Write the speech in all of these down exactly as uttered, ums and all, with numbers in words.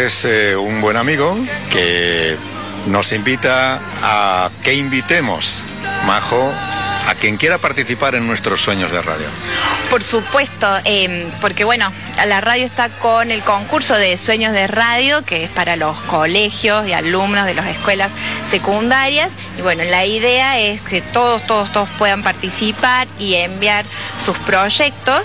es eh, un buen amigo que nos invita a que invitemos, Majo, a quien quiera participar en nuestros sueños de radio. Por supuesto, eh, porque bueno, la radio está con el concurso de Sueños de Radio, que es para los colegios y alumnos de las escuelas secundarias. Y bueno, la idea es que todos, todos, todos puedan participar y enviar sus proyectos.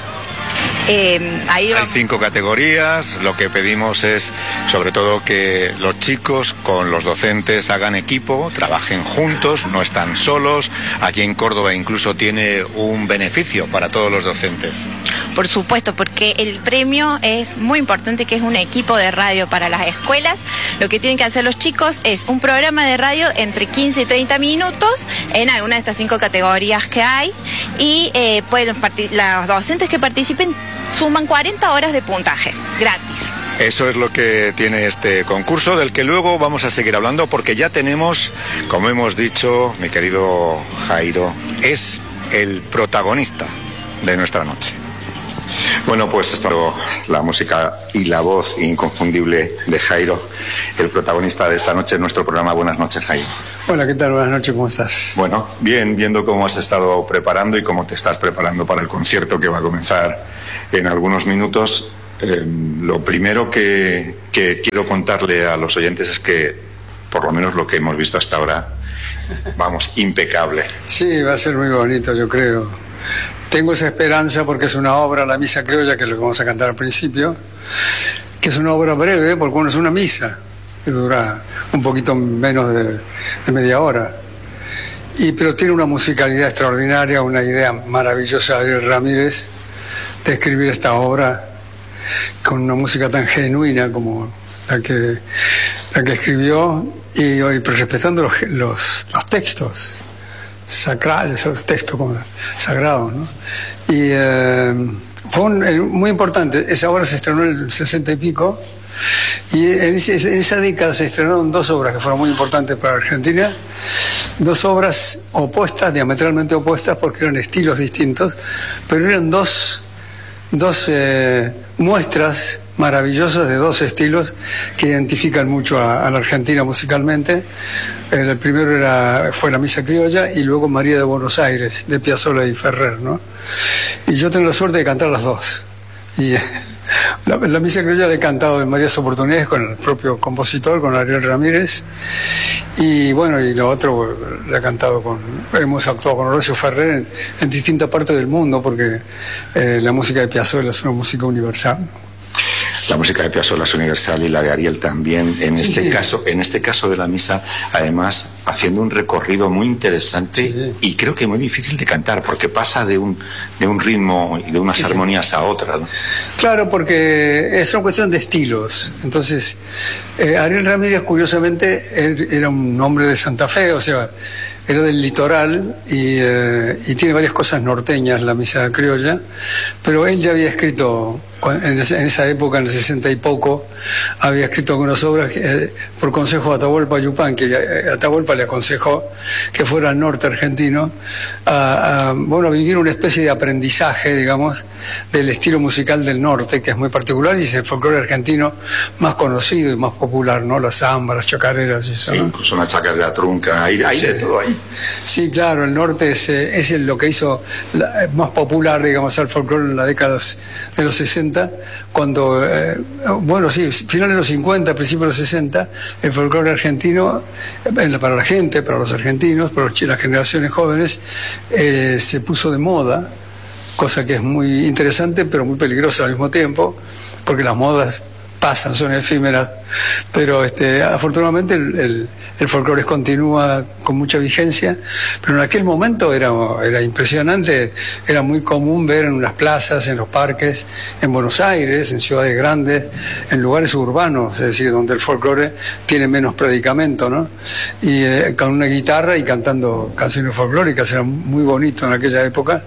Eh, ahí Hay cinco categorías. Lo que pedimos es sobre todo que los chicos con los docentes hagan equipo, trabajen juntos, no están solos. Aquí en Córdoba incluso tiene un beneficio para todos los docentes. Por supuesto, porque el premio es muy importante, que es un equipo de radio para las escuelas. Lo que tienen que hacer los chicos es un programa de radio entre quince y treinta minutos en alguna de estas cinco categorías que hay, y eh, pueden los docentes que participen suman cuarenta horas de puntaje, gratis. Eso es lo que tiene este concurso, del que luego vamos a seguir hablando, porque ya tenemos, como hemos dicho, mi querido Jairo, es el protagonista de nuestra noche. Bueno, pues esta es la música y la voz inconfundible de Jairo, el protagonista de esta noche en nuestro programa. Buenas noches, Jairo. Hola, ¿qué tal? Buenas noches, ¿cómo estás? Bueno, bien, viendo cómo has estado preparando y cómo te estás preparando para el concierto que va a comenzar en algunos minutos. Eh, lo primero que, que quiero contarle a los oyentes es que, por lo menos lo que hemos visto hasta ahora, vamos, impecable. Sí, va a ser muy bonito, yo creo. Tengo esa esperanza porque es una obra, la Misa Criolla, que es lo que vamos a cantar al principio, que es una obra breve, porque bueno, es una misa, que dura un poquito menos de, de media hora. Y, pero tiene una musicalidad extraordinaria, una idea maravillosa de Ariel Ramírez de escribir esta obra con una música tan genuina como la que, la que escribió, y, y respetando los, los, los textos sacrales, los textos como sagrados, ¿no? Y eh, fue un, muy importante. Esa obra se estrenó en el sesenta y pico, y en, ese, en esa década se estrenaron dos obras que fueron muy importantes para Argentina, dos obras opuestas, diametralmente opuestas, porque eran estilos distintos, pero eran dos, dos eh, muestras maravillosas de dos estilos que identifican mucho a, a la Argentina musicalmente. El primero era, fue la Misa Criolla, y luego María de Buenos Aires, de Piazzolla y Ferrer, ¿no? Y yo tengo la suerte de cantar las dos. Y la, la Misa Criolla la he cantado en varias oportunidades con el propio compositor, con Ariel Ramírez, y bueno, y lo otro la he cantado con, hemos actuado con Horacio Ferrer en, en distintas partes del mundo, porque eh, la música de Piazzolla es una música universal. La música de Piazzolla es universal, y la de Ariel también. En sí, este sí. caso, en este caso de la misa, además, haciendo un recorrido muy interesante, sí, y creo que muy difícil de cantar, porque pasa de un de un ritmo y de unas sí, armonías sí. a otras, ¿no? Claro, porque es una cuestión de estilos. Entonces, eh, Ariel Ramírez, curiosamente, él era un hombre de Santa Fe, o sea, era del litoral, y, eh, y tiene varias cosas norteñas, la Misa Criolla, pero él ya había escrito, en esa época, en el sesenta y poco, había escrito algunas obras eh, por consejo de Atahualpa Yupanqui. Atahualpa le aconsejó que fuera al norte argentino a, a, bueno, a vivir una especie de aprendizaje, digamos, del estilo musical del norte, que es muy particular, y es el folclore argentino más conocido y más popular, ¿no? La samba, las chacareras y eso, sí, ¿no? Incluso una chacarera trunca, hay, hay sí. de todo ahí. Sí, claro, el norte es, es lo que hizo la, más popular, digamos, al folclore en las décadas de los sesenta, cuando, eh, bueno, sí, finales de los cincuenta, principios de los sesenta, el folclore argentino, eh, para la gente, para los argentinos, para los, las generaciones jóvenes, eh, se puso de moda, cosa que es muy interesante, pero muy peligrosa al mismo tiempo, porque las modas pasan, son efímeras, pero este, afortunadamente el, el, el folclore continúa con mucha vigencia, pero en aquel momento era, era impresionante, era muy común ver en las plazas, en los parques, en Buenos Aires, en ciudades grandes, en lugares urbanos, es decir, donde el folclore tiene menos predicamento, ¿no? Y eh, con una guitarra y cantando canciones folclóricas, era muy bonito en aquella época,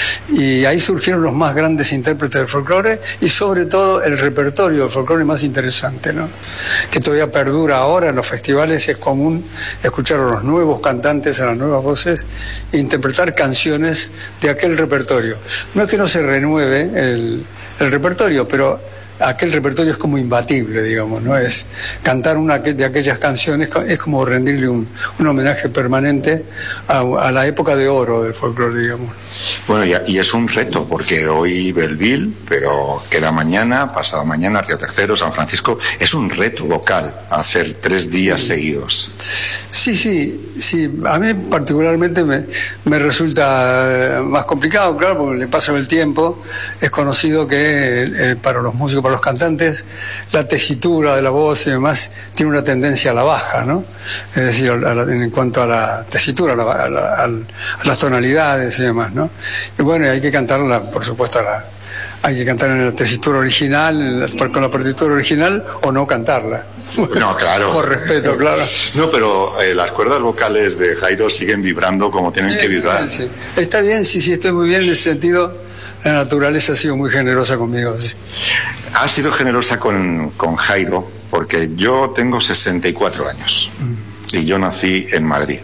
y ahí surgieron los más grandes intérpretes del folclore, y sobre todo el repertorio del folclore más interesante, ¿no? Que todavía perdura ahora en los festivales. Es común escuchar a los nuevos cantantes, a las nuevas voces, e interpretar canciones de aquel repertorio. No es que no se renueve el, el repertorio, pero aquel repertorio es como imbatible, digamos, ¿no? Es cantar una de aquellas canciones, es como rendirle un, un homenaje permanente a, a la época de oro del folclore, digamos. Bueno, y, y es un reto, porque hoy Belleville, pero queda mañana, pasado mañana, Río Tercero, San Francisco, es un reto vocal hacer tres días sí. seguidos. Sí, sí, sí, a mí particularmente me, me resulta más complicado, claro, porque le paso el tiempo, es conocido que eh, para los músicos, para los cantantes, la tesitura de la voz y demás tiene una tendencia a la baja, ¿no? Es decir, a la, en cuanto a la tesitura, a, la, a, la, a las tonalidades y demás, ¿no? Y bueno, hay que cantarla, por supuesto, a la, hay que cantar en la tesitura original, en la, con la partitura original, o no cantarla. No, claro. Por respeto, claro. No, pero eh, las cuerdas vocales de Jairo siguen vibrando como tienen que vibrar. Sí. Está bien, sí, sí, estoy muy bien en ese sentido. La naturaleza ha sido muy generosa conmigo. Sí. Ha sido generosa con, con Jairo, porque yo tengo sesenta y cuatro años mm. y yo nací en Madrid.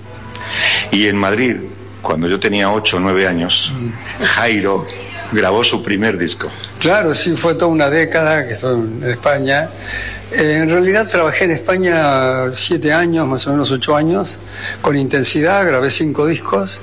Y en Madrid, cuando yo tenía ocho o nueve años, mm. Jairo grabó su primer disco. Claro, sí, fue toda una década que estuve en España. Eh, en realidad trabajé en España siete años, más o menos ocho años, con intensidad, grabé cinco discos.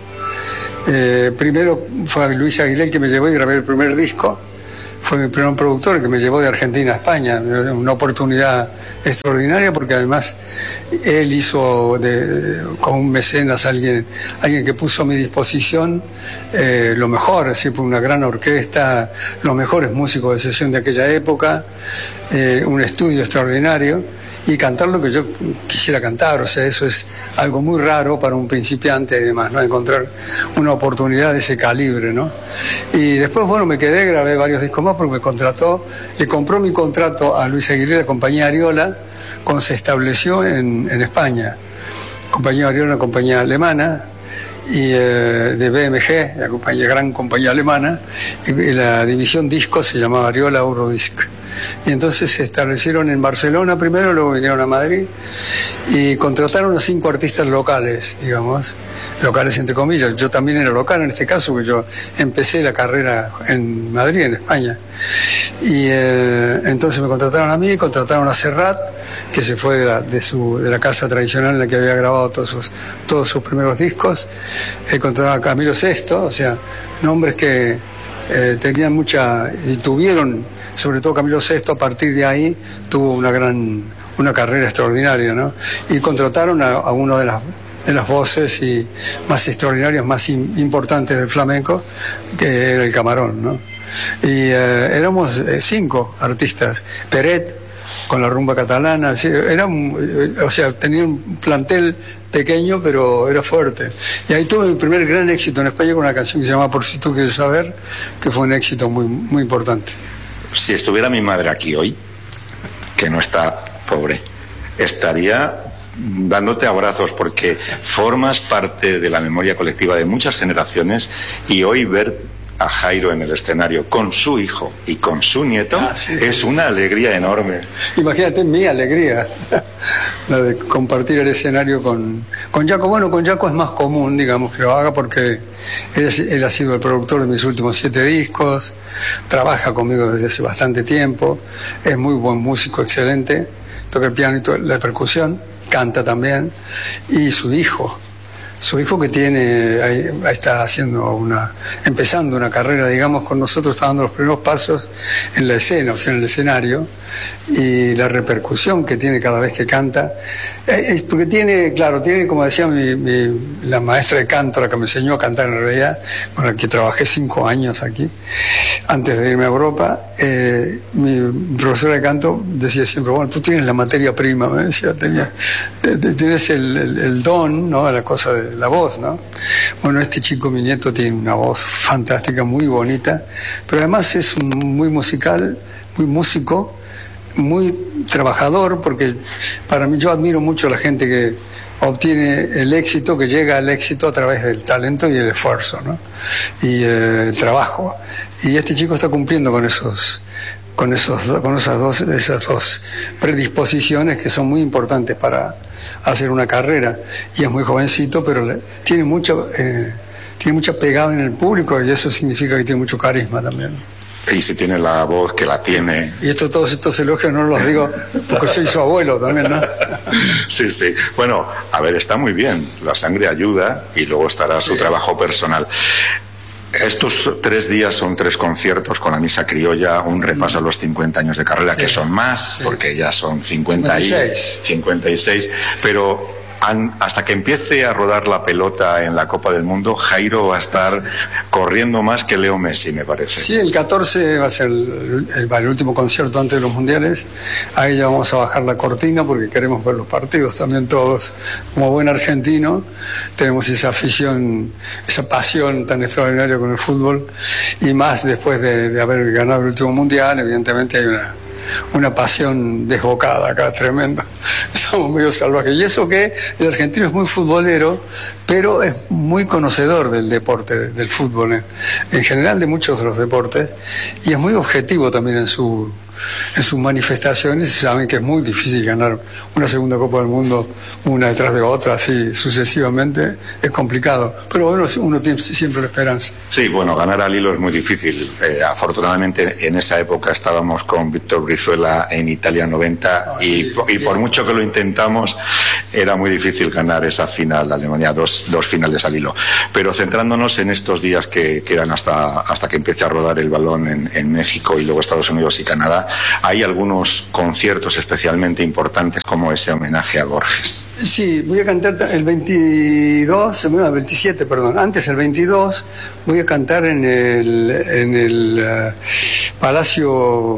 Eh, primero fue Luis Aguilé que me llevó y grabé el primer disco. Fue mi primer productor que me llevó de Argentina a España. Una oportunidad extraordinaria porque además él hizo de, con un mecenas, alguien, alguien que puso a mi disposición eh, lo mejor, así por una gran orquesta, los mejores músicos de sesión de aquella época, eh, un estudio extraordinario. Y cantar lo que yo quisiera cantar, o sea, eso es algo muy raro para un principiante y demás, ¿no? Encontrar una oportunidad de ese calibre, ¿no? Y después, bueno, me quedé, grabé varios discos más porque me contrató, le compró mi contrato a Luis Aguilé, la compañía Ariola, cuando se estableció en, en España. Compañía Ariola, una compañía alemana, y eh, de B M G, la compañía, gran compañía alemana, y, y la división disco se llamaba Ariola Eurodisc. Y entonces se establecieron en Barcelona primero, luego vinieron a Madrid y contrataron a cinco artistas locales, digamos, locales entre comillas. Yo también era local en este caso, porque yo empecé la carrera en Madrid, en España. Y eh, entonces me contrataron a mí, contrataron a Serrat, que se fue de la, de su, de la casa tradicional en la que había grabado todos sus, todos sus primeros discos. Eh, contrataron a Camilo Sesto, o sea, nombres que eh, tenían mucha, y tuvieron, sobre todo Camilo Sesto, a partir de ahí tuvo una gran, una carrera extraordinaria, ¿no? Y contrataron a, a una de las, de las voces y más extraordinarias, más in, importantes del flamenco, que era el Camarón, ¿no? Y eh, éramos eh, cinco artistas. Peret, con la rumba catalana, sí, era, o sea, tenía un plantel pequeño, pero era fuerte. Y ahí tuve mi primer gran éxito en España con una canción que se llama Por si tú quieres saber, que fue un éxito muy, muy importante. Si estuviera mi madre aquí hoy, que no está, pobre, estaría dándote abrazos porque formas parte de la memoria colectiva de muchas generaciones y hoy ver a Jairo en el escenario con su hijo y con su nieto ah, sí. es una alegría enorme. Imagínate mi alegría, la de compartir el escenario con, con Jaco. Bueno, con Jaco es más común, digamos, que lo haga porque él, es, él ha sido el productor de mis últimos siete discos, trabaja conmigo desde hace bastante tiempo, es muy buen músico, excelente, toca el piano y toda la percusión, canta también, y su hijo. Su hijo que tiene, ahí, ahí está haciendo una, empezando una carrera, digamos, con nosotros, está dando los primeros pasos en la escena, o sea, en el escenario, y la repercusión que tiene cada vez que canta, es porque tiene, claro, tiene, como decía mi, mi, la maestra de canto, la que me enseñó a cantar en realidad, con la que trabajé cinco años aquí, antes de irme a Europa, eh, mi profesora de canto decía siempre, bueno, tú tienes la materia prima, me decía, tenía, tienes el, el, el don, ¿no?, la cosa de la voz, ¿no? Bueno, este chico, mi nieto, tiene una voz fantástica, muy bonita, pero además es un, muy musical, muy músico, muy trabajador, porque para mí yo admiro mucho a la gente que obtiene el éxito, que llega al éxito a través del talento y el esfuerzo, ¿no? Y eh, el trabajo. Y este chico está cumpliendo con esos, con esos, con esas dos, esas dos predisposiciones que son muy importantes para hacer una carrera. Y es muy jovencito, pero le, tiene mucho, eh, tiene mucha pegada en el público y eso significa que tiene mucho carisma también. Y si tiene la voz, que la tiene. Y esto, todos estos elogios no los digo porque soy su abuelo también, ¿no? Sí, sí. Bueno, a ver, está muy bien. La sangre ayuda y luego estará sí. su trabajo personal. Estos tres días son tres conciertos con la Misa Criolla, un repaso a los cincuenta años de carrera, sí. que son más, sí. porque ya son cincuenta y seis. cincuenta y seis, pero an, hasta que empiece a rodar la pelota en la Copa del Mundo, Jairo va a estar corriendo más que Leo Messi, me parece. Sí, el catorce va a ser el, el, el último concierto antes de los mundiales. Ahí ya vamos a bajar la cortina porque queremos ver los partidos también todos. Como buen argentino, tenemos esa afición, esa pasión tan extraordinaria con el fútbol, y más después de, de haber ganado el último mundial. Evidentemente hay una una pasión desbocada acá, tremenda. Estamos medio salvajes. Y eso que el argentino es muy futbolero, pero es muy conocedor del deporte, del fútbol, en, en general de muchos de los deportes, y es muy objetivo también en su en sus manifestaciones. Y saben que es muy difícil ganar una segunda Copa del Mundo una detrás de otra, así sucesivamente, es complicado, pero bueno, uno tiene siempre la esperanza. Sí, bueno, ganar al hilo es muy difícil. Eh, afortunadamente en esa época estábamos con Víctor Brizuela en Italia noventa, ah, y, sí, y por mucho que lo intentamos era muy difícil ganar esa final de Alemania, dos, dos finales al hilo. Pero centrándonos en estos días que quedan hasta, hasta que empiece a rodar el balón en, en México y luego Estados Unidos y Canadá, hay algunos conciertos especialmente importantes como ese homenaje a Borges. Sí, voy a cantar el veintidós, el veintisiete, perdón, antes el veintidós, voy a cantar en el, en el uh, Palacio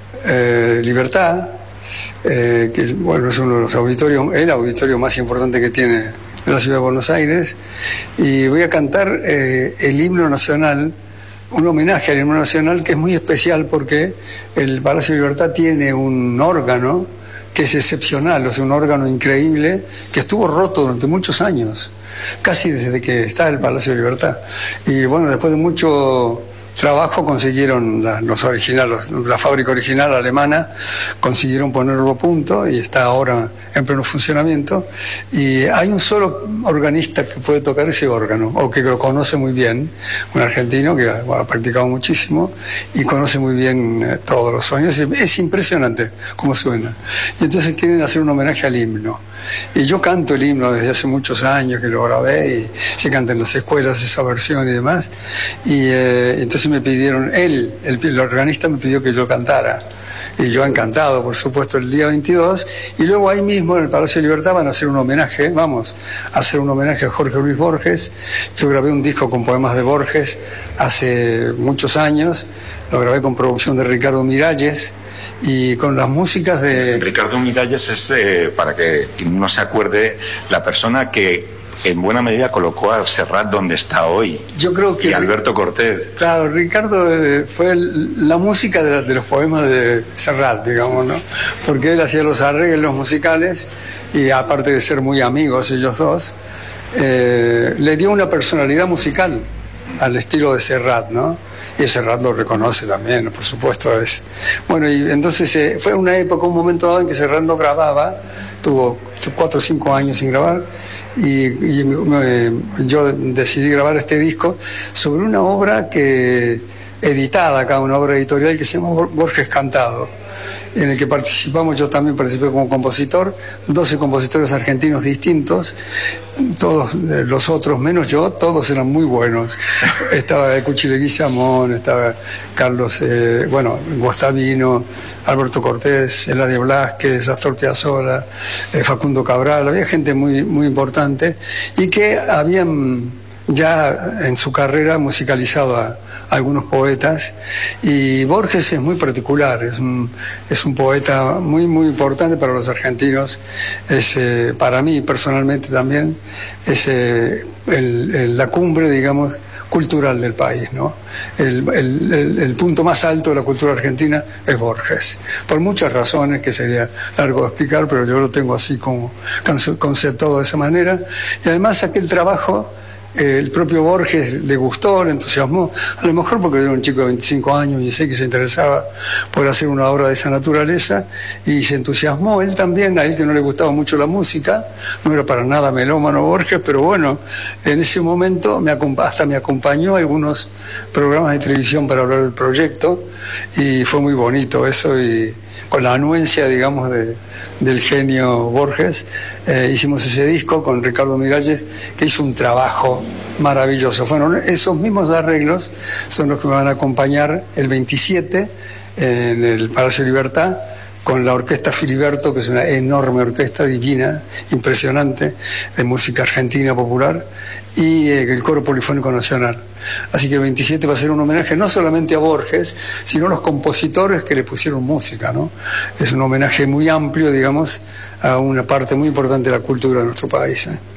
uh, Libertad, eh, que bueno, es uno de los auditorios, el auditorio más importante que tiene en la ciudad de Buenos Aires, y voy a cantar eh, el himno nacional, un homenaje al himno nacional que es muy especial porque el Palacio de Libertad tiene un órgano que es excepcional, o sea, un órgano increíble que estuvo roto durante muchos años, casi desde que está el Palacio de Libertad. Y bueno, después de mucho trabajo consiguieron la, los originales, la fábrica original alemana, consiguieron ponerlo a punto y está ahora en pleno funcionamiento. Y hay un solo organista que puede tocar ese órgano, o que lo conoce muy bien, un argentino que bueno, ha practicado muchísimo y conoce muy bien eh, todos los sonidos. Es, es impresionante cómo suena. Y entonces quieren hacer un homenaje al himno. Y yo canto el himno desde hace muchos años que lo grabé, y se canta en las escuelas esa versión y demás. Y eh, entonces me pidieron, él, el, el organista me pidió que yo cantara. Y yo encantado, por supuesto, el día veintidós. Y luego ahí mismo en el Palacio de Libertad van a hacer un homenaje, vamos a hacer un homenaje a Jorge Luis Borges. Yo grabé un disco con poemas de Borges hace muchos años, lo grabé con producción de Ricardo Miralles, y con las músicas de... Ricardo Miralles es, eh, para que no se acuerde, la persona que en buena medida colocó a Serrat donde está hoy. Yo creo que... Y Alberto Cortés. Claro, Ricardo eh, fue el, la música de, la, de los poemas de Serrat, digamos, ¿no? Porque él hacía los arreglos musicales y aparte de ser muy amigos ellos dos, eh, le dio una personalidad musical al estilo de Serrat, ¿no? Y Serrat lo reconoce también, por supuesto. Es bueno, y entonces eh, fue una época, un momento dado en que Serrat no grababa, tuvo cuatro o cinco años sin grabar, y, y eh, yo decidí grabar este disco sobre una obra que editada acá, una obra editorial que se llama Borges Cantado, en el que participamos, yo también participé como compositor, doce compositores argentinos distintos, todos los otros, menos yo, todos eran muy buenos. Estaba Cuchilegui Samón, estaba Carlos, eh, bueno, Guastavino, Alberto Cortés, Eladio Blasquez, Astor Piazzolla, eh, Facundo Cabral, había gente muy, muy importante y que habían ya en su carrera musicalizado a algunos poetas, y Borges es muy particular, es un, es un poeta muy muy importante para los argentinos, es, eh, para mí personalmente también, es eh, el, el, la cumbre, digamos, cultural del país, ¿no? El, el, el, el punto más alto de la cultura argentina es Borges, por muchas razones que sería largo de explicar, pero yo lo tengo así como conceptuado de esa manera, y además aquel trabajo eh, el propio Borges le gustó, le entusiasmó, a lo mejor porque era un chico de veinticinco años, veintiséis, que se interesaba por hacer una obra de esa naturaleza, y se entusiasmó. Él también, a él que no le gustaba mucho la música, no era para nada melómano Borges, pero bueno, en ese momento me hasta me acompañó a algunos programas de televisión para hablar del proyecto, y fue muy bonito eso, y con la anuencia, digamos, de, del genio Borges, eh, hicimos ese disco con Ricardo Miralles, que hizo un trabajo maravilloso. Fueron esos mismos arreglos, son los que me van a acompañar el veintisiete en el Palacio de Libertad, con la Orquesta Filiberto, que es una enorme orquesta divina, impresionante, de música argentina popular, y eh, el Coro Polifónico Nacional. Así que el veintisiete va a ser un homenaje no solamente a Borges, sino a los compositores que le pusieron música, ¿no? Es un homenaje muy amplio, digamos, a una parte muy importante de la cultura de nuestro país, ¿eh?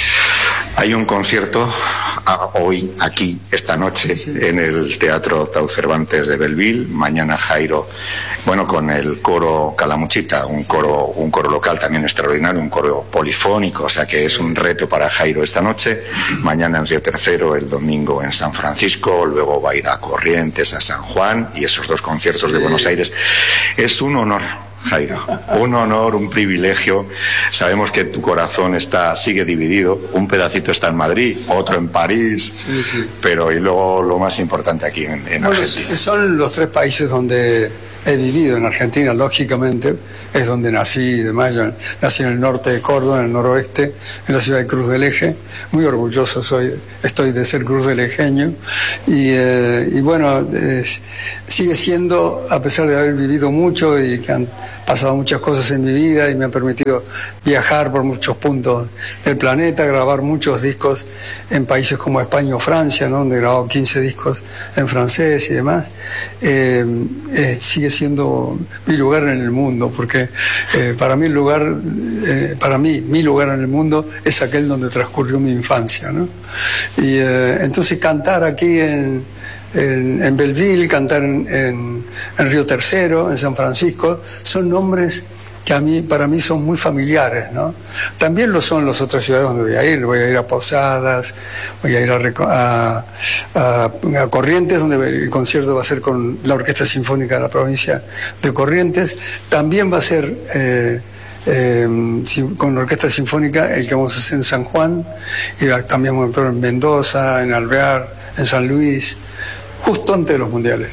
Hay un concierto hoy, aquí, esta noche, sí, en el Teatro Tau Cervantes de Belleville. Mañana Jairo, bueno, con el coro Calamuchita, un coro, un coro local también extraordinario, un coro polifónico, o sea que es un reto para Jairo esta noche. Mañana en Río Tercero, el domingo en San Francisco, luego va a ir a Corrientes, a San Juan, y esos dos conciertos, sí, de Buenos Aires. Es un honor, Jairo, un honor, un privilegio. Sabemos que tu corazón está, sigue dividido, un pedacito está en Madrid, otro en París, sí, sí, pero y luego lo más importante aquí en, en bueno, Argentina. Son los tres países donde he vivido. En Argentina, lógicamente, es donde nací y demás. Yo nací en el norte de Córdoba, en el noroeste, en la ciudad de Cruz del Eje. Muy orgulloso soy, estoy de ser cruz del ejeño. Y, eh, y bueno, eh, sigue siendo, a pesar de haber vivido mucho y que han pasado muchas cosas en mi vida y me han permitido viajar por muchos puntos del planeta, grabar muchos discos en países como España o Francia, ¿no?, donde he grabado quince discos en francés y demás. Eh, eh, sigue siendo mi lugar en el mundo, porque eh, para mí el lugar, eh, para mí, mi lugar en el mundo es aquel donde transcurrió mi infancia, ¿no? Y eh, entonces cantar aquí en En, en Belleville, cantar en, en, en Río Tercero, en San Francisco, son nombres que a mí, para mí son muy familiares, ¿no? También lo son las otras ciudades donde voy a ir. Voy a ir a Posadas, voy a ir a, a, a, a Corrientes, donde el concierto va a ser con la Orquesta Sinfónica de la provincia de Corrientes. También va a ser eh, Eh, con la Orquesta Sinfónica el que vamos a hacer en San Juan, y también vamos a actuar en Mendoza, en Alvear, en San Luis, justo antes de los mundiales.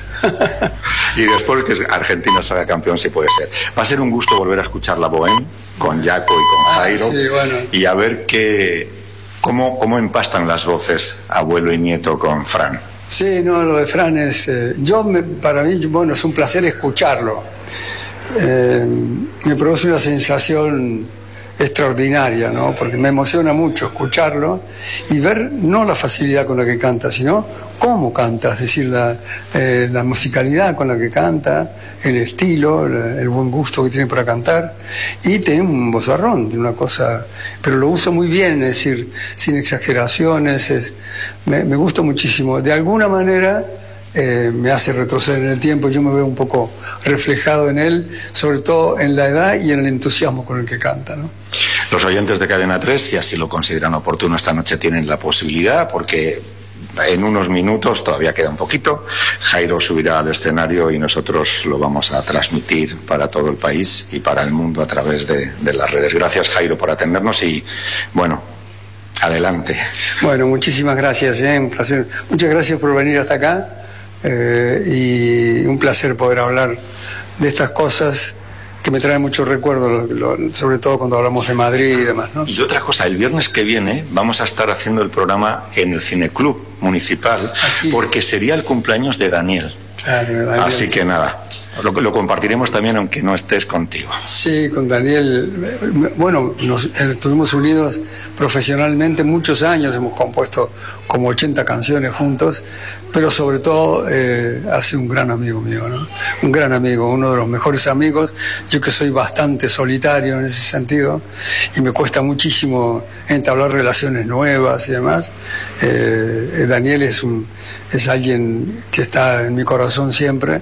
Y después que Argentina salga campeón, si puede ser. Va a ser un gusto volver a escuchar la Bohème con Jaco y con Jairo, ah, sí, bueno, y a ver qué, cómo, cómo empastan las voces abuelo y nieto con Fran. Sí, no, lo de Fran es, eh, yo me, para mí, bueno, es un placer escucharlo. Eh, me produce una sensación extraordinaria, ¿no? Porque me emociona mucho escucharlo y ver no la facilidad con la que canta, sino cómo canta, es decir, la, eh, la musicalidad con la que canta, el estilo, el, el buen gusto que tiene para cantar, y tiene un vozarrón, tiene una cosa, pero lo usa muy bien, es decir, sin exageraciones, es, me, me gusta muchísimo. De alguna manera Eh, me hace retroceder en el tiempo, yo me veo un poco reflejado en él, sobre todo en la edad y en el entusiasmo con el que canta, ¿no? Los oyentes de Cadena tres, si así lo consideran oportuno, esta noche tienen la posibilidad, porque en unos minutos, todavía queda un poquito, Jairo subirá al escenario y nosotros lo vamos a transmitir para todo el país y para el mundo a través de, de las redes. Gracias, Jairo, por atendernos y, bueno, adelante. Bueno, muchísimas gracias, ¿eh? Un placer. Muchas gracias por venir hasta acá. Eh, y un placer poder hablar de estas cosas que me traen muchos recuerdos, lo, lo, sobre todo cuando hablamos de Madrid y demás, ¿no? Y otra cosa, el viernes que viene vamos a estar haciendo el programa en el Cineclub Municipal, Así. porque sería el cumpleaños de Daniel. Claro, Daniel. Así que nada, lo, lo compartiremos también aunque no estés contigo. Sí, con Daniel, bueno, nos estuvimos unidos profesionalmente muchos años, hemos compuesto como ochenta canciones juntos, pero sobre todo eh, ha sido un gran amigo mío, ¿no? Un gran amigo, uno de los mejores amigos. Yo que soy bastante solitario en ese sentido y me cuesta muchísimo entablar relaciones nuevas y demás, eh, Daniel es, un, es alguien que está en mi corazón siempre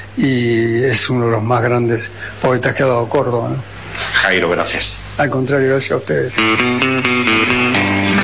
y es uno de los más grandes poetas que ha dado Córdoba, ¿no? Jairo, gracias. Al contrario, gracias a ustedes.